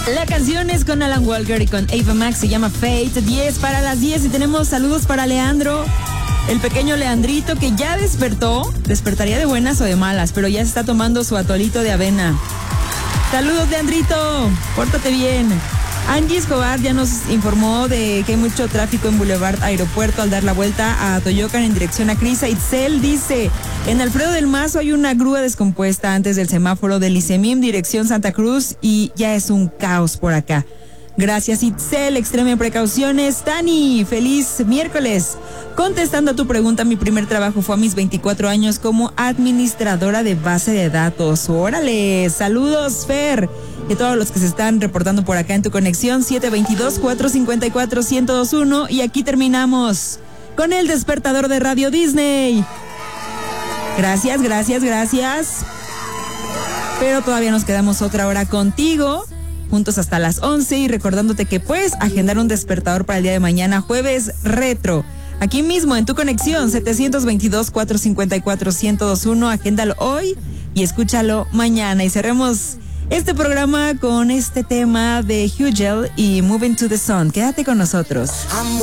La canción es con Alan Walker y con Ava Max, se llama Fate. 10 para las 10 y tenemos saludos para Leandro, el pequeño Leandrito que ya despertó. Despertaría de buenas o de malas, pero ya se está tomando su atolito de avena. Saludos, Leandrito, pórtate bien. Angie Escobar ya nos informó de que hay mucho tráfico en Boulevard Aeropuerto al dar la vuelta a Toyocan en dirección a Crisa. Itzel dice, en Alfredo del Mazo hay una grúa descompuesta antes del semáforo del Icemim, dirección Santa Cruz, y ya es un caos por acá. Gracias, Itzel, extreme precauciones. Tani, feliz miércoles. Contestando a tu pregunta, mi primer trabajo fue a mis 24 años como administradora de base de datos. ¡Órale! Saludos, Fer. Y a todos los que se están reportando por acá en tu conexión, 722-454-1021. Y aquí terminamos con el despertador de Radio Disney. Gracias. Pero todavía nos quedamos otra hora contigo, juntos hasta las 11, y recordándote que puedes agendar un despertador para el día de mañana, jueves retro. Aquí mismo en tu conexión, 722-454-1021. Agéndalo hoy y escúchalo mañana. Y cerremos este programa con este tema de Hugel y Moving to the Sun. Quédate con nosotros.